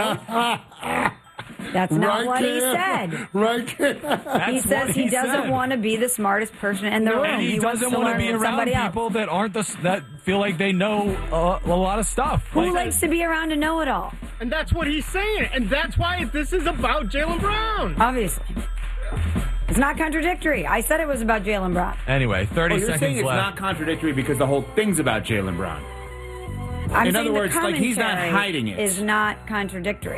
No. That's not Right what he there. said. Right there. He That's says what he, he doesn't said. want to be the smartest person in the room. And he, wants doesn't to want to learn be from around somebody else. people that aren't the s- that feel like they know uh, a lot of stuff. Who Like- likes to be around a know-it-all? And that's what he's saying. And that's why this is about Jaylen Brown. Obviously. It's not contradictory. I said it was about Jaylen Brown. Anyway, thirty oh, you're saying seconds it's left. not contradictory because the whole thing's about Jaylen Brown. I'm In saying other the words, like, he's not commentary hiding it. Is not contradictory.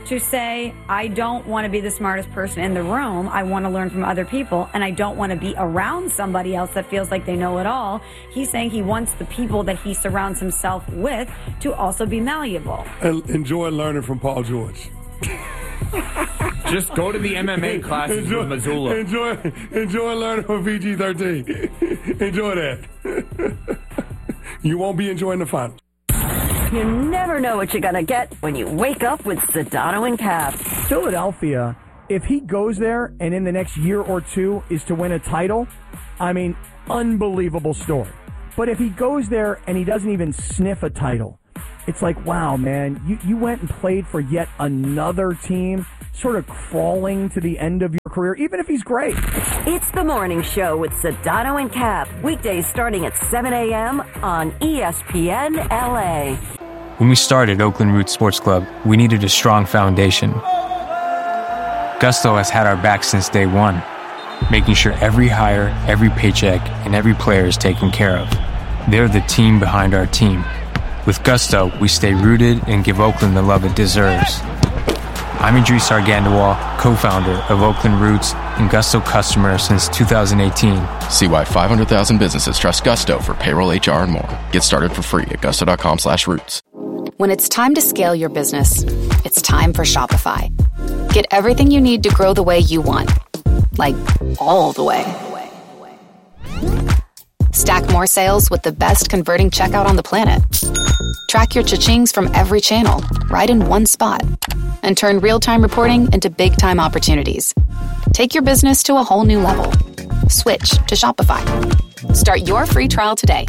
to say, I don't want to be the smartest person in the room. I want to learn from other people, and I don't want to be around somebody else that feels like they know it all. He's saying he wants the people that he surrounds himself with to also be malleable. And enjoy learning from Paul George. Just go to the M M A classes enjoy, with Missoula. Enjoy, enjoy learning from V G thirteen. Enjoy that. You won't be enjoying the finals. You never know what you're going to get when you wake up with Sedano and Cap. Philadelphia, if he goes there and in the next year or two is to win a title, I mean, unbelievable story. But if he goes there and he doesn't even sniff a title, it's like, wow, man, you, you went and played for yet another team, sort of crawling to the end of your career, even if he's great. It's the morning show with Sedano and Cap. Weekdays starting at seven a.m. on E S P N L A. When we started Oakland Roots Sports Club, we needed a strong foundation. Gusto has had our back since day one, making sure every hire, every paycheck, and every player is taken care of. They're the team behind our team. With Gusto, we stay rooted and give Oakland the love it deserves. I'm Idris Argandawal, co-founder of Oakland Roots and Gusto customer since two thousand eighteen. See why five hundred thousand businesses trust Gusto for payroll, H R, and more. Get started for free at gusto.com slash roots. When it's time to scale your business, it's time for Shopify. Get everything you need to grow the way you want. Like, all the way. Stack more sales with the best converting checkout on the planet. Track your cha-chings from every channel, right in one spot. And turn real-time reporting into big-time opportunities. Take your business to a whole new level. Switch to Shopify. Start your free trial today.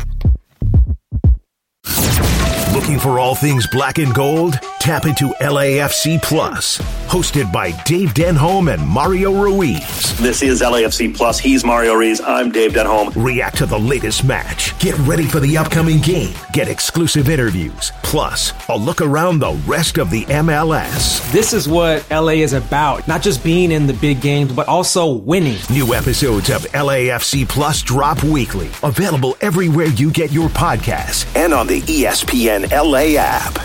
Looking for all things black and gold? Tap into L A F C Plus, hosted by Dave Denholm and Mario Ruiz. This is L A F C Plus. He's Mario Ruiz. I'm Dave Denholm. React to the latest match. Get ready for the upcoming game. Get exclusive interviews. Plus, a look around the rest of the M L S. This is what L A is about. Not just being in the big games, but also winning. New episodes of L A F C Plus drop weekly. Available everywhere you get your podcasts and on the E S P N L A app.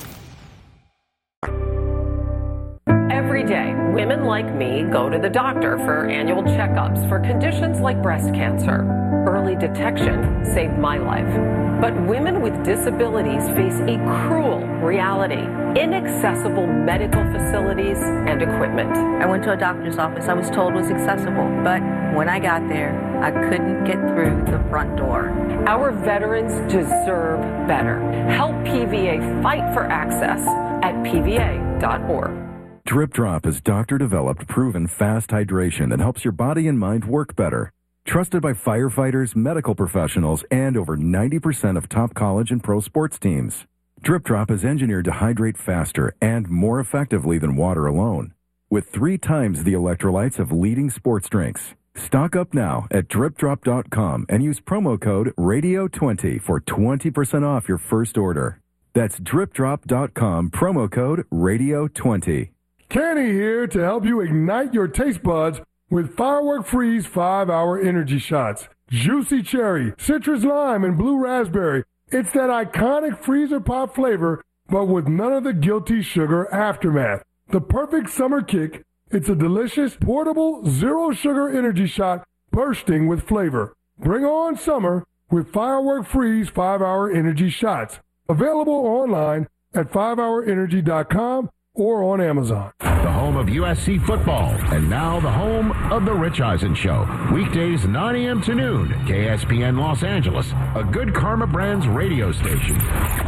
Every day, women like me go to the doctor for annual checkups for conditions like breast cancer. Early detection saved my life. But women with disabilities face a cruel reality: inaccessible medical facilities and equipment. I went to a doctor's office I was told was accessible, but when I got there, I couldn't get through the front door. Our veterans deserve better. Help P V A fight for access at P V A dot org. Drip Drop is doctor-developed, proven fast hydration that helps your body and mind work better. Trusted by firefighters, medical professionals, and over ninety percent of top college and pro sports teams. Drip Drop is engineered to hydrate faster and more effectively than water alone, with three times the electrolytes of leading sports drinks. Stock up now at drip drop dot com and use promo code radio twenty for twenty percent off your first order. That's drip drop dot com, promo code radio twenty. Kenny here to help you ignite your taste buds with Firework Freeze five hour energy shots. Juicy cherry, citrus lime, and blue raspberry. It's that iconic freezer pop flavor, but with none of the guilty sugar aftermath. The perfect summer kick. It's a delicious, portable, zero-sugar energy shot bursting with flavor. Bring on summer with Firework Freeze five hour energy shots. Available online at five hour energy dot com or on Amazon. The home of U S C football, and now the home of The Rich Eisen Show. Weekdays nine a.m. to noon, K S P N Los Angeles, a Good Karma Brands radio station.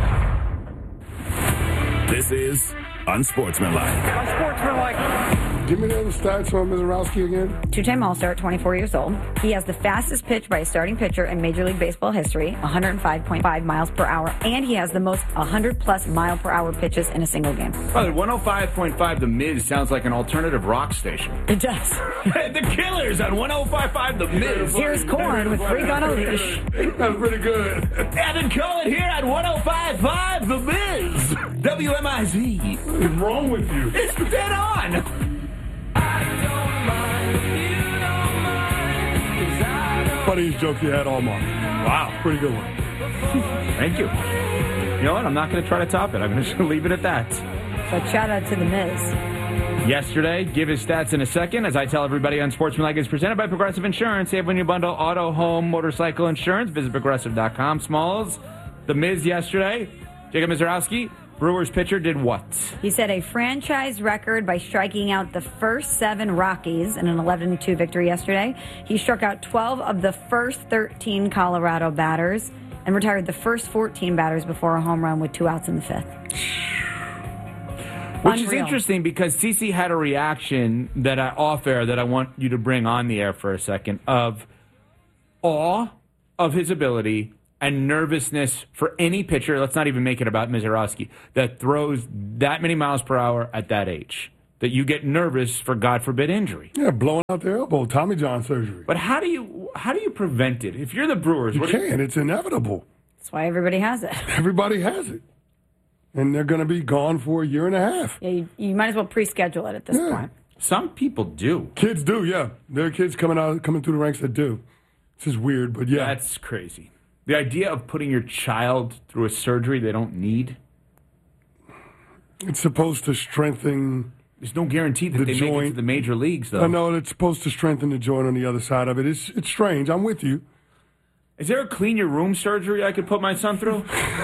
This is Unsportsmanlike. Unsportsmanlike. Give me the other stats on Mizorowski again. Two-time All-Star, twenty-four years old. He has the fastest pitch by a starting pitcher in Major League Baseball history, one oh five point five miles per hour, and he has the most one hundred plus mile per hour pitches in a single game. Brother, one oh five point five The Miz sounds like an alternative rock station. It does. The Killers on one oh five point five The Miz. Here's Korn with Freak on a Leash. That's pretty good. Evan Cohen here at one oh five point five The Miz. W M I Z. What is wrong with you? It's dead on. Funniest joke you had all month. Wow. Pretty good one. Thank you. You know what? I'm not going to try to top it. I'm just going to leave it at that. But shout out to The Miz. Yesterday, give his stats in a second. As I tell everybody on Sportsmanlike, is presented by Progressive Insurance. Save when you bundle auto, home, motorcycle insurance. Visit progressive dot com. Smalls, The Miz yesterday. Jacob Mizorowski, Brewers pitcher, did what? He set a franchise record by striking out the first seven Rockies in an eleven two victory yesterday. He struck out twelve of the first thirteen Colorado batters and retired the first fourteen batters before a home run with two outs in the fifth. Which Unreal. is interesting because CeCe had a reaction that I off air that I want you to bring on the air for a second of awe of his ability and nervousness for any pitcher. Let's not even make it about Mizorowski that throws that many miles per hour at that age. That you get nervous for, God forbid, injury. Yeah, blowing out their elbow, Tommy John surgery. But how do you how do you prevent it? If you're the Brewers, You what can't. do you, It's inevitable. That's why everybody has it. Everybody has it. And they're going to be gone for a year and a half. Yeah, you, you might as well pre-schedule it at this Yeah. point. Some people do. Kids do, yeah. There are kids coming out, coming through the ranks that do. This is weird, but yeah. That's crazy. The idea of putting your child through a surgery they don't need. It's supposed to strengthen. There's no guarantee that the they joint. make it to the major leagues, though. I know it's supposed to strengthen the joint on the other side of it. It's it's strange. I'm with you. Is there a clean your room surgery I could put my son through?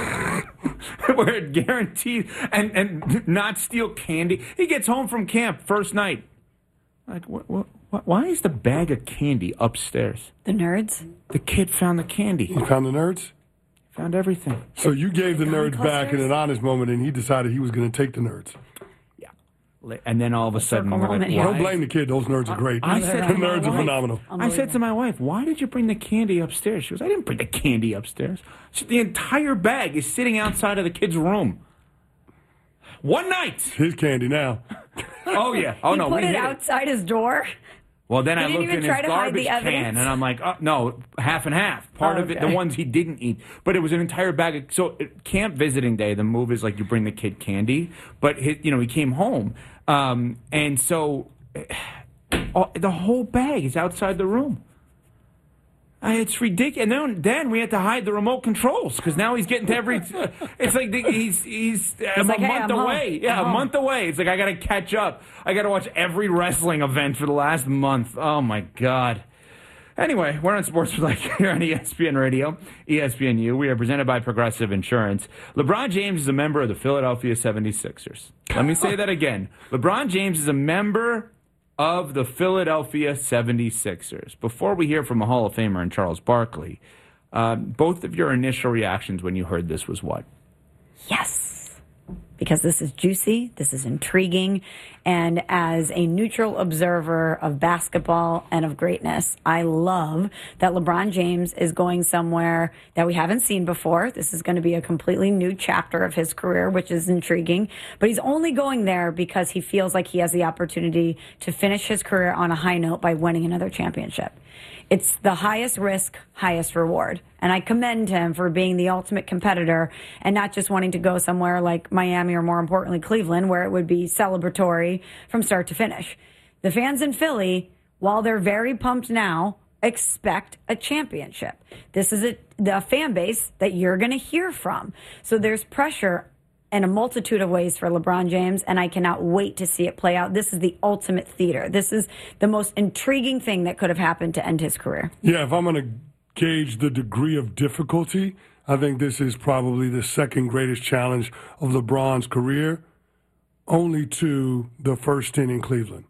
Where it guaranteed and, and not steal candy. He gets home from camp first night. Like, what, what, what, why is the bag of candy upstairs? The nerds? The kid found the candy. He found the nerds? Found everything. So you gave the Gummy nerds back in clusters? an honest moment, and he decided he was going to take the nerds. And then all of a sudden, circle we're like, moment here. why? Don't blame the kid. Those nerds are great. I said the to my nerds are wife- phenomenal. I said to my wife, why did you bring the candy upstairs? She goes, I didn't bring the candy upstairs. She, the entire bag is sitting outside of the kid's room. One night. His candy now. Oh, yeah. Oh, he no. put we it hid outside his door. Well, then He I didn't looked even in try his to hide the garbage can, evidence? and I'm like, oh, no, half and half. Part Oh, of it, the okay. ones he didn't eat. But it was an entire bag. Of, so at camp visiting day, the move is like you bring the kid candy. But, his, you know, he came home. Um, and so uh, the whole bag is outside the room. Uh, it's ridiculous. And then, then we had to hide the remote controls because now he's getting to every. It's like the, he's he's, a like, hey, month I'm away. home. Yeah, I'm a home. month away. It's like I got to catch up. I got to watch every wrestling event for the last month. Oh my god. Anyway, we're on Sports Like here on E S P N Radio, E S P N U. We are presented by Progressive Insurance. LeBron James is a member of the Philadelphia seventy-sixers. Let me say that again. LeBron James is a member of the Philadelphia seventy-sixers. Before we hear from a Hall of Famer and Charles Barkley, uh, both of your initial reactions when you heard this was what? Yes. Because this is juicy, this is intriguing, and as a neutral observer of basketball and of greatness, I love that LeBron James is going somewhere that we haven't seen before. This is going to be a completely new chapter of his career, which is intriguing, but he's only going there because he feels like he has the opportunity to finish his career on a high note by winning another championship. It's the highest risk, highest reward. And I commend him for being the ultimate competitor and not just wanting to go somewhere like Miami or, more importantly, Cleveland, where it would be celebratory from start to finish. The fans in Philly, while they're very pumped now, expect a championship. This is a, the fan base that you're going to hear from. So there's pressure in a multitude of ways for LeBron James, and I cannot wait to see it play out. This is the ultimate theater. This is the most intriguing thing that could have happened to end his career. Yeah, if I'm going to gauge the degree of difficulty, I think this is probably the second greatest challenge of LeBron's career, only to the first ten in Cleveland.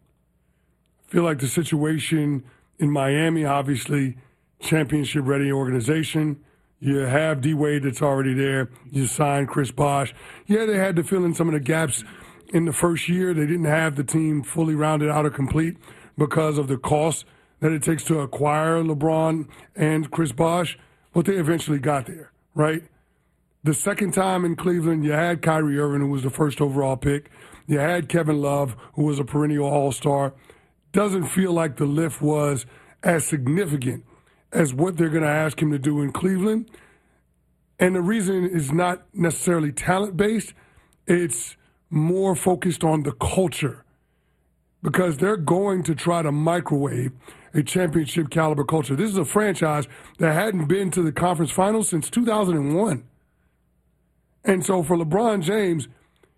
I feel like the situation in Miami, obviously, championship-ready organization. You have D-Wade that's already there. You signed Chris Bosh. Yeah, they had to fill in some of the gaps in the first year. They didn't have the team fully rounded out or complete because of the cost that it takes to acquire LeBron and Chris Bosh. But they eventually got there, right? The second time in Cleveland, you had Kyrie Irving, who was the first overall pick. You had Kevin Love, who was a perennial all-star. Doesn't feel like the lift was as significant as what they're going to ask him to do in Cleveland. And the reason is not necessarily talent-based. It's more focused on the culture because they're going to try to microwave a championship caliber culture. This is a franchise that hadn't been to the conference finals since two thousand one. And so for LeBron James,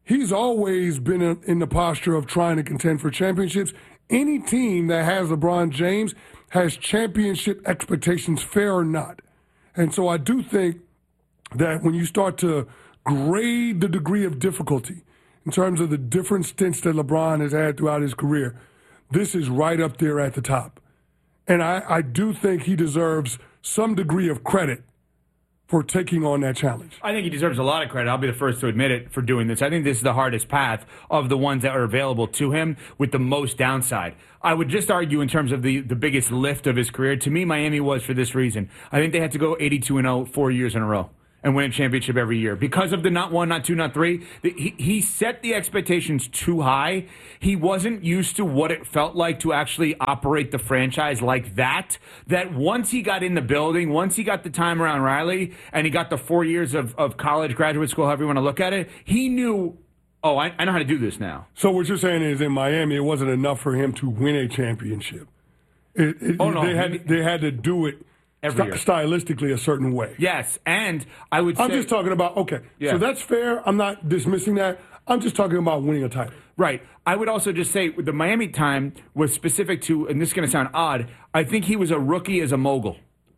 he's always been in, in the posture of trying to contend for championships. Any team that has LeBron James has championship expectations, fair or not. And so I do think that when you start to grade the degree of difficulty in terms of the different stints that LeBron has had throughout his career, this is right up there at the top. And I, I do think he deserves some degree of credit for taking on that challenge. I think he deserves a lot of credit. I'll be the first to admit it for doing this. I think this is the hardest path of the ones that are available to him with the most downside. I would just argue in terms of the, the biggest lift of his career. To me, Miami was for this reason. I think they had to go eighty-two and oh four years in a row and win a championship every year. Because of the not one, not two, not three, he, he set the expectations too high. He wasn't used to what it felt like to actually operate the franchise like that, that once he got in the building, once he got the time around Riley, and he got the four years of, of college, graduate school, however you want to look at it, he knew, oh, I, I know how to do this now. So what you're saying is in Miami, it wasn't enough for him to win a championship. It, it, oh, no. They had, they had to do it Every year. stylistically a certain way. Yes, and I would say... I'm just talking about, okay, yeah. so that's fair. I'm not dismissing that. I'm just talking about winning a title. Right. I would also just say the Miami time was specific to, and this is going to sound odd, I think he was a rookie as a mogul.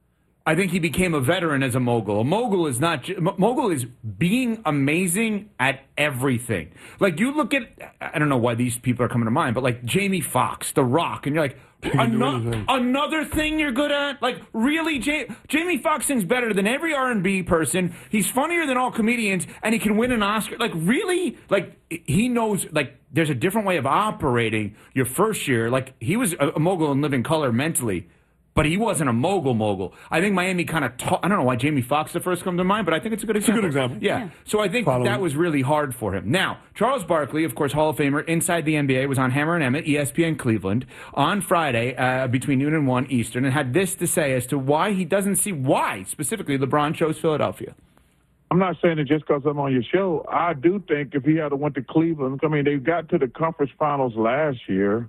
I think he became a veteran as a mogul. A mogul is not... Mogul is being amazing at everything. Like, you look at... I don't know why these people are coming to mind, but like Jamie Foxx, The Rock, and you're like... Ano- another thing you're good at? Like, really? Ja- Jamie Foxx sings better than every R and B person. He's funnier than all comedians, and he can win an Oscar. Like, really? Like, he knows, like, there's a different way of operating your first year. Like, he was a, a mogul in living color mentally, but he wasn't a mogul mogul. I think Miami kind of taught... I don't know why Jamie Foxx the first comes to mind, but I think it's a good example. It's a good example. Yeah. yeah. So I think Follow that was really hard for him. Now, Charles Barkley, of course, Hall of Famer, inside the N B A, was on Hammer and Emmett, E S P N Cleveland, on Friday uh, between noon and one Eastern, and had this to say as to why he doesn't see why, specifically, LeBron chose Philadelphia. I'm not saying it just because I'm on your show. I do think if he had went to Cleveland, I mean, they got to the conference finals last year.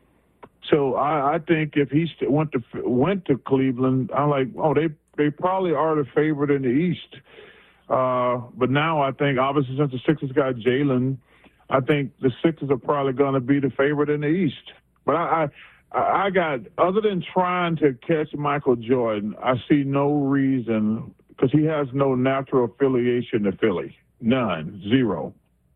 So I, I think if he st- went to went to Cleveland, I'm like, oh, they they probably are the favorite in the East. Uh, but now I think, obviously, since the Sixers got Jalen, I think the Sixers are probably going to be the favorite in the East. But I, I, I got, other than trying to catch Michael Jordan, I see no reason, because he has no natural affiliation to Philly. None. Zero.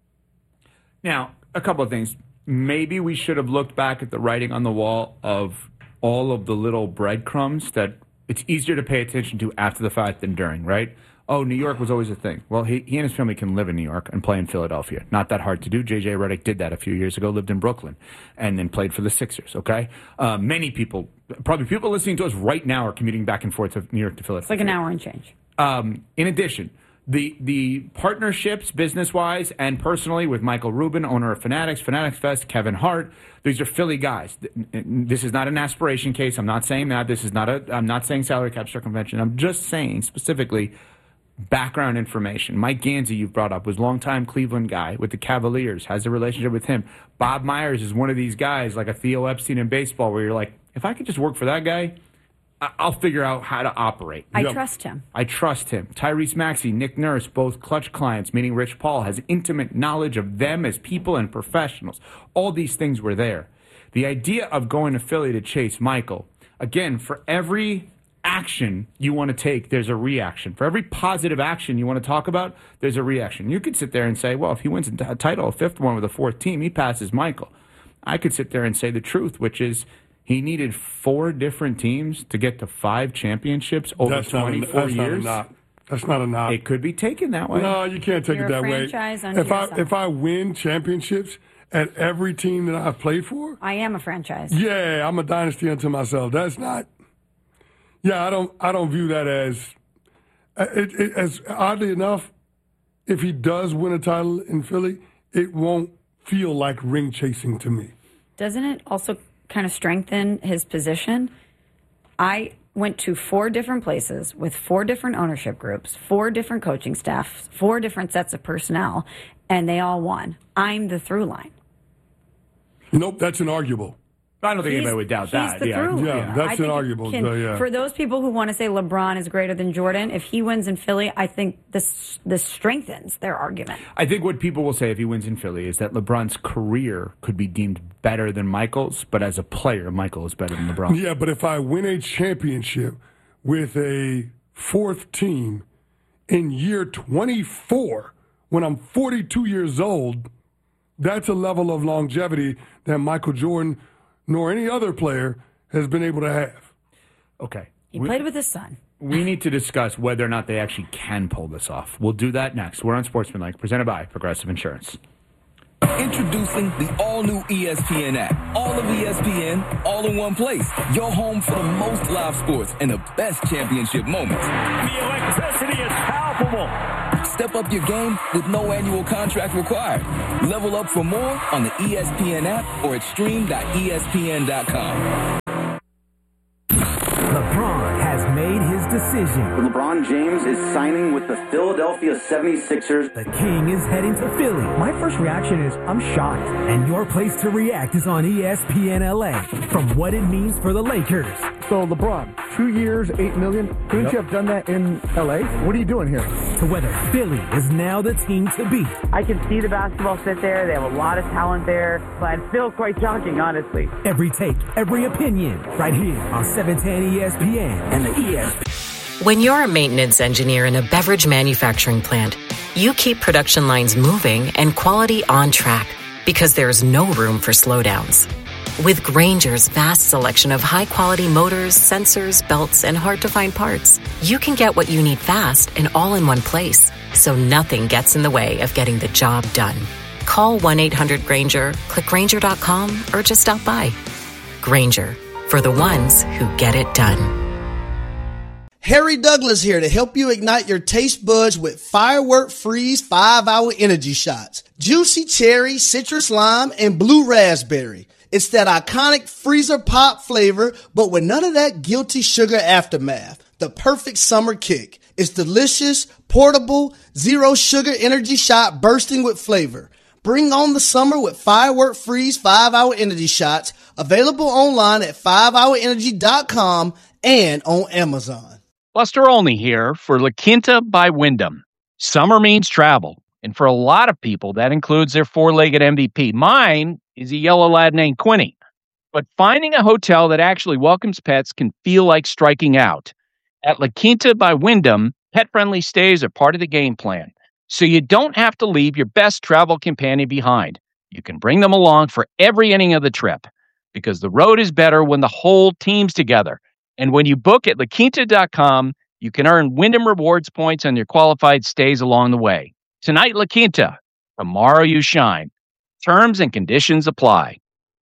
Now, a couple of things. Maybe we should have looked back at the writing on the wall of all of the little breadcrumbs that it's easier to pay attention to after the fact than during, right? Oh, New York was always a thing. Well, he, he and his family can live in New York and play in Philadelphia. Not that hard to do. J J Redick did that a few years ago, lived in Brooklyn, and then played for the Sixers, okay? Uh, many people, probably people listening to us right now are commuting back and forth to New York to Philadelphia. It's like an hour and change. Um, in addition, the the partnerships, business-wise and personally, with Michael Rubin, owner of Fanatics, Fanatics Fest, Kevin Hart, these are Philly guys. This is not an aspiration case. I'm not saying that. This is not a. I'm not saying salary cap circumvention. I'm just saying specifically background information. Mike Ganzi, you've brought up, was longtime Cleveland guy with the Cavaliers, has a relationship with him. Bob Myers is one of these guys, like a Theo Epstein in baseball, where you're like, if I could just work for that guy, I'll figure out how to operate. I yep. trust him. I trust him. Tyrese Maxey, Nick Nurse, both clutch clients, meaning Rich Paul, has intimate knowledge of them as people and professionals. All these things were there. The idea of going to Philly to chase Michael, again, for every action you want to take, there's a reaction. For every positive action you want to talk about, there's a reaction. You could sit there and say, well, if he wins a title, a fifth one with a fourth team, he passes Michael. I could sit there and say the truth, which is he needed four different teams to get to five championships over that's twenty-four not a, that's years. Not a knock. That's not a knock. It could be taken that way. No, you can't take You're it that a way. franchise unto If I yourself. if I win championships at every team that I've played for, I am a franchise. yeah, I'm a dynasty unto myself. That's not. Yeah, I don't. I don't view that as. It, it, as oddly enough, if he does win a title in Philly, it won't feel like ring chasing to me. Doesn't it also kind of strengthen his position? I went to four different places with four different ownership groups, four different coaching staffs, four different sets of personnel, and they all won. I'm the through line. Nope, that's inarguable. I don't think He's- anybody would doubt he's that. the yeah. through Yeah, line. that's I think inarguable, can- so, yeah. For those people who want to say LeBron is greater than Jordan, if he wins in Philly, I think this this strengthens their argument. I think what people will say if he wins in Philly is that LeBron's career could be deemed better than Michael's, but as a player, Michael is better than LeBron. Yeah, but if I win a championship with a fourth team in year twenty-four, when I'm forty-two years old, that's a level of longevity that Michael Jordan nor any other player has been able to have. Okay. He We- played with his son. We need to discuss whether or not they actually can pull this off. We'll do that next. We're on Sportsmanlike, presented by Progressive Insurance. Introducing the all-new E S P N app. All of E S P N, all in one place. Your home for the most live sports and the best championship moments. The electricity is palpable. Step up your game with no annual contract required. Level up for more on the E S P N app or at stream dot E S P N dot com. LeBron has made his decision. LeBron James is signing with the Philadelphia seventy-sixers. The King is heading to Philly. My first reaction is I'm shocked. And your place to react is on E S P N L A. From what it means for the Lakers. So LeBron, two years, eight million. Couldn't Yep. you have done that in L A? What are you doing here? To whether Philly is now the team to beat. I can see the basketball fit there. They have a lot of talent there, but it's still quite shocking, honestly. Every take, every opinion, right here on seven ten E S P N and the E S P N. When you're a maintenance engineer in a beverage manufacturing plant, you keep production lines moving and quality on track because there's no room for slowdowns. With Grainger's vast selection of high-quality motors, sensors, belts, and hard-to-find parts, you can get what you need fast and all in one place, so nothing gets in the way of getting the job done. Call one eight hundred Grainger, click Grainger dot com, or just stop by. Grainger, for the ones who get it done. Harry Douglas here to help you ignite your taste buds with Firework Freeze five hour energy shots. Juicy cherry, citrus lime, and blue raspberry. It's that iconic freezer pop flavor, but with none of that guilty sugar aftermath. The perfect summer kick. It's delicious, portable, zero sugar energy shot bursting with flavor. Bring on the summer with Firework Freeze five hour energy shots. Available online at five hour energy dot com and on Amazon. Buster Olney here for La Quinta by Wyndham. Summer means travel, and for a lot of people, that includes their four-legged M V P. Mine is a yellow lad named Quinny. But finding a hotel that actually welcomes pets can feel like striking out. At La Quinta by Wyndham, pet-friendly stays are part of the game plan, so you don't have to leave your best travel companion behind. You can bring them along for every inning of the trip, because the road is better when the whole team's together. And when you book at La Quinta dot com, you can earn Wyndham Rewards points on your qualified stays along the way. Tonight, La Quinta. Tomorrow, you shine. Terms and conditions apply.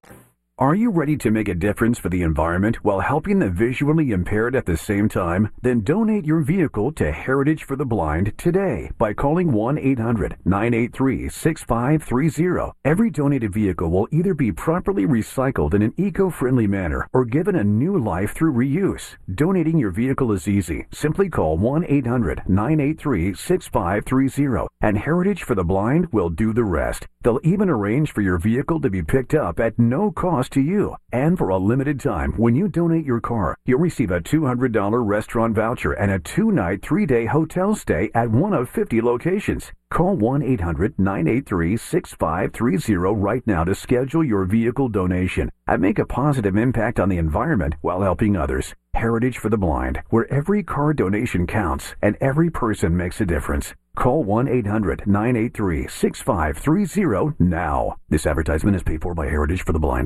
Are you ready to make a difference for the environment while helping the visually impaired at the same time? Then donate your vehicle to Heritage for the Blind today by calling one eight hundred nine eight three six five three zero. Every donated vehicle will either be properly recycled in an eco-friendly manner or given a new life through reuse. Donating your vehicle is easy. Simply call one eight hundred nine eight three six five three zero and Heritage for the Blind will do the rest. They'll even arrange for your vehicle to be picked up at no cost to you. And for a limited time, when you donate your car, you'll receive a two hundred dollars restaurant voucher and a two-night, three-day hotel stay at one of fifty locations. Call one eight hundred nine eight three six five three zero right now to schedule your vehicle donation and make a positive impact on the environment while helping others. Heritage for the Blind, where every car donation counts and every person makes a difference. Call one eight hundred nine eight three six five three zero now. This advertisement is paid for by Heritage for the Blind.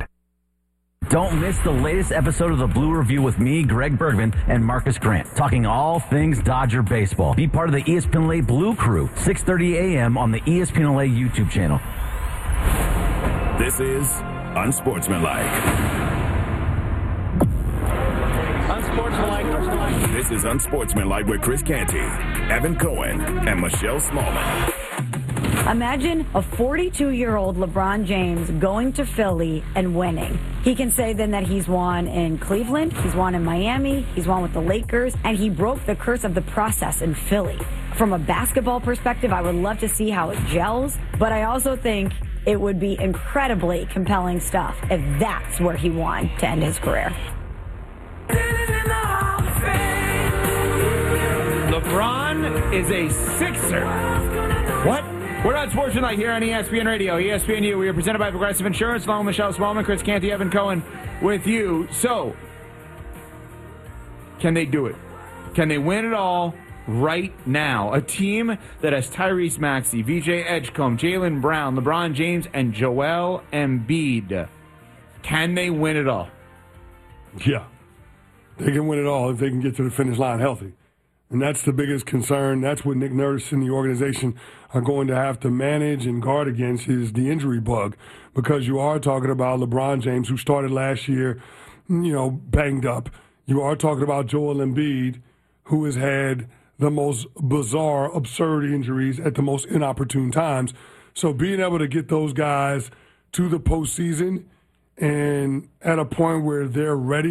Don't miss the latest episode of the Blue Review with me, Greg Bergman, and Marcus Grant, talking all things Dodger baseball. Be part of the E S P N L A Blue Crew, six thirty a.m. on the E S P N L A YouTube channel. This is Unsportsmanlike. Unsportsmanlike. This is Unsportsmanlike with Chris Canty, Evan Cohen, and Michelle Smallman. Imagine a forty-two-year-old LeBron James going to Philly and winning. He can say then that he's won in Cleveland, he's won in Miami, he's won with the Lakers, and he broke the curse of the process in Philly. from a basketball perspective, I would love to see how it gels, but I also think it would be incredibly compelling stuff if that's where he won to end his career. LeBron is a Sixer. What? We're on Sports Tonight here on E S P N Radio, E S P N U. We are presented by Progressive Insurance, along with Michelle Smallman, Chris Canty, Evan Cohen with you. So, can they do it? Can they win it all right now? A team that has Tyrese Maxey, V J Edgecombe, Jaylen Brown, LeBron James, and Joel Embiid. Can they win it all? Yeah. They can win it all if they can get to the finish line healthy. And that's the biggest concern. That's what Nick Nurse and the organization are going to have to manage and guard against is the injury bug, because you are talking about LeBron James, who started last year, you know, banged up. You are talking about Joel Embiid, who has had the most bizarre, absurd injuries at the most inopportune times. So being able to get those guys to the postseason and at a point where they're ready